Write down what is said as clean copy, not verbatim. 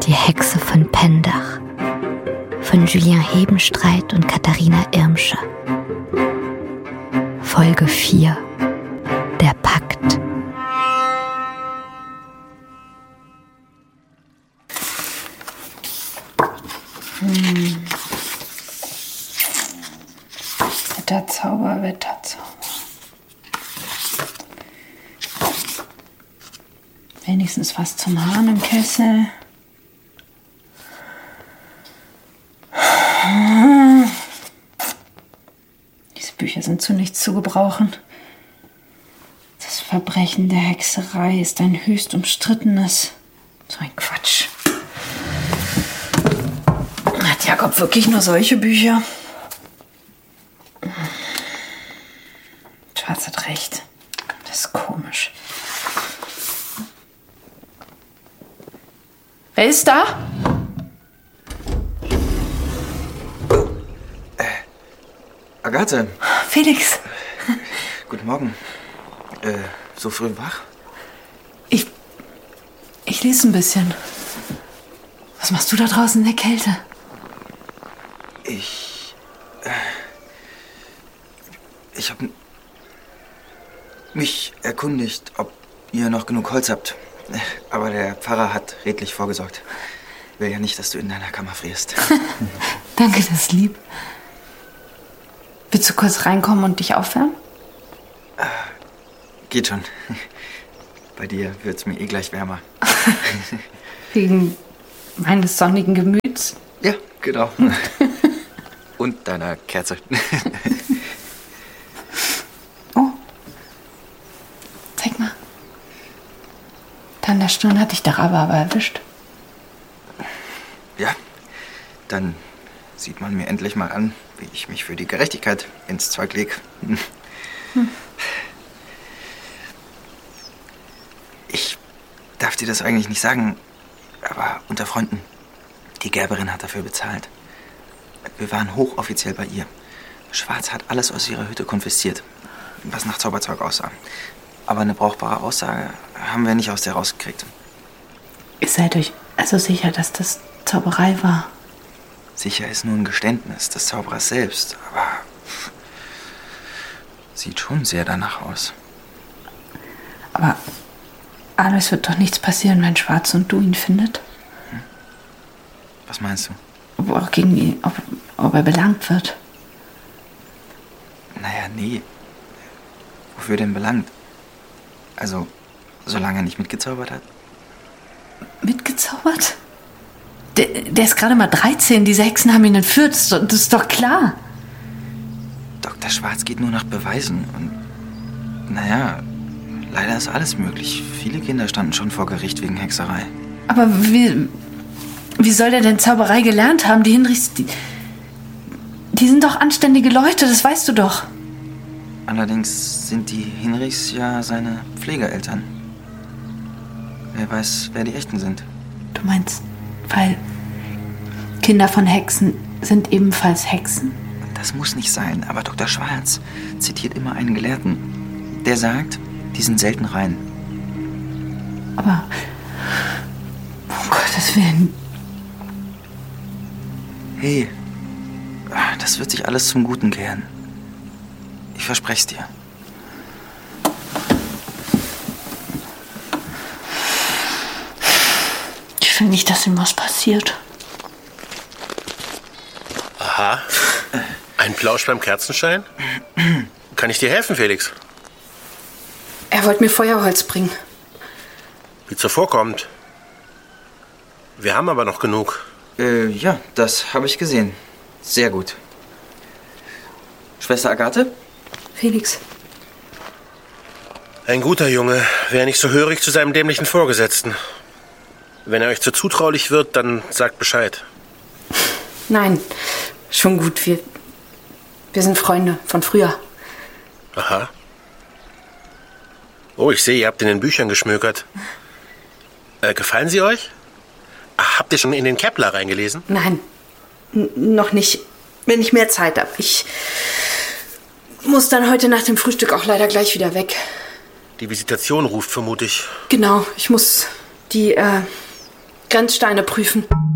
Die Hexe von Pendach von Julien Hebenstreit und Katharina Irmscher. Folge 4. Der Pakt. Wetterzauber, Wetterzauber. Wenigstens was zum Hahn im Kessel. Diese Bücher sind zu nichts zu gebrauchen. Das Verbrechen der Hexerei ist ein höchst umstrittenes. So ein Quatsch. Hat Jakob wirklich nur solche Bücher? Schwarz hat recht. Das ist komisch. Wer ist da? Agathe. Felix. Guten Morgen. So früh wach? Ich lese ein bisschen. Was machst du da draußen in der Kälte? Ich habe mich erkundigt, ob ihr noch genug Holz habt. Aber der Pfarrer hat redlich vorgesorgt. Will ja nicht, dass du in deiner Kammer frierst. Danke, das ist lieb. Willst du kurz reinkommen und dich aufwärmen? Geht schon. Bei dir wird's mir eh gleich wärmer. Wegen meines sonnigen Gemüts? Ja, genau. Und deiner Kerze. Oh. Zeig mal. Da an der Stirn hatte ich der Rhabarber erwischt. Ja, dann sieht man mir endlich mal an, wie ich mich für die Gerechtigkeit ins Zeug leg. Ich darf dir das eigentlich nicht sagen, aber unter Freunden. Die Gerberin hat dafür bezahlt. Wir waren hochoffiziell bei ihr. Schwarz hat alles aus ihrer Hütte konfisziert, was nach Zauberzeug aussah. Aber eine brauchbare Aussage haben wir nicht aus der rausgekriegt. Ihr seid euch also sicher, dass das Zauberei war? Sicher ist nur ein Geständnis des Zauberers selbst, aber sieht schon sehr danach aus. Aber Alois wird doch nichts passieren, wenn Schwarz und du ihn findet. Was meinst du? Ob er belangt wird. Naja, nee. Wofür denn belangt? Also, solange er nicht mitgezaubert hat? Mitgezaubert? Der ist gerade mal 13. Diese Hexen haben ihn entführt. Das ist doch klar. Dr. Schwarz geht nur nach Beweisen. Und, naja, leider ist alles möglich. Viele Kinder standen schon vor Gericht wegen Hexerei. Aber wie soll der denn Zauberei gelernt haben? Die Hinrichs, die sind doch anständige Leute, das weißt du doch. Allerdings sind die Hinrichs ja seine Pflegeeltern. Wer weiß, wer die Echten sind. Du meinst, weil Kinder von Hexen sind ebenfalls Hexen? Das muss nicht sein, aber Dr. Schwarz zitiert immer einen Gelehrten. Der sagt, die sind selten rein. Aber, um Gottes Willen. Hey, das wird sich alles zum Guten kehren. Ich verspreche es dir. Ich will nicht, dass ihm was passiert. Aha. Ein Plausch beim Kerzenschein? Kann ich dir helfen, Felix? Er wollte mir Feuerholz bringen. Wie zuvorkommt. Wir haben aber noch genug. Ja, das habe ich gesehen. Sehr gut. Schwester Agathe? Felix. Ein guter Junge, wäre nicht so hörig zu seinem dämlichen Vorgesetzten. Wenn er euch zu zutraulich wird, dann sagt Bescheid. Nein, schon gut. Wir sind Freunde von früher. Aha. Oh, ich sehe, ihr habt in den Büchern geschmökert. Gefallen sie euch? Ach, habt ihr schon in den Kepler reingelesen? Nein, noch nicht. Wenn ich mehr Zeit habe. Ich muss dann heute nach dem Frühstück auch leider gleich wieder weg. Die Visitation ruft, vermute ich. Genau, ich muss die Grenzsteine prüfen.